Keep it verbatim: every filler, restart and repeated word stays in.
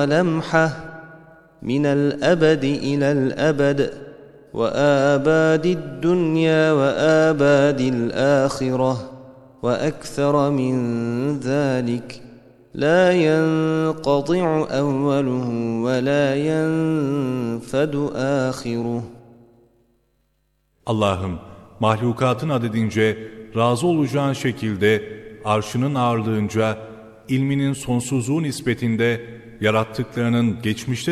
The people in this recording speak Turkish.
لمحة من الأبد إلى الأبد وآباد الدنيا وآباد الآخرة وأكثر من ذلك لا ينقطع أوله ولا ينفد آخره. Allah'ım, mahlukatın adedince razı olacağın şekilde, arşının ağırlığınca, ilminin sonsuzluğu nispetinde yarattıklarının geçmişte